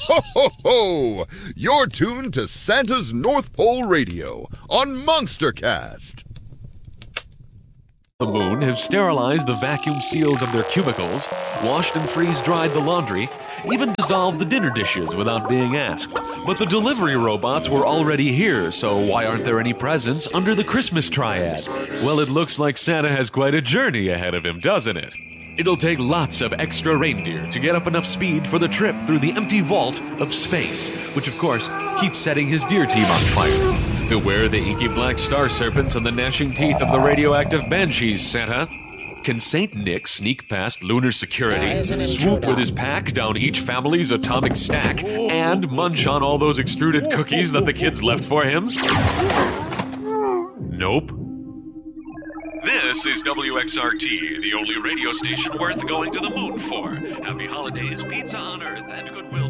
Ho, ho, ho! You're tuned to Santa's North Pole Radio on Monstercast. The Moon have sterilized the vacuum seals of their cubicles, washed and freeze-dried the laundry, even dissolved the dinner dishes without being asked. But the delivery robots were already here, so why aren't there any presents under the Christmas triad? Well, it looks like Santa has quite a journey ahead of him, doesn't it? It'll take lots of extra reindeer to get up enough speed for the trip through the empty vault of space, which of course keeps setting his deer team on fire. Beware the inky black star serpents and the gnashing teeth of the radioactive banshees, Santa. Can Saint Nick sneak past lunar security, swoop with his pack down each family's atomic stack, and munch on all those extruded cookies that the kids left for him? Nope. This is WXRT, the only radio station worth going to the moon for. Happy holidays, pizza on Earth, and goodwill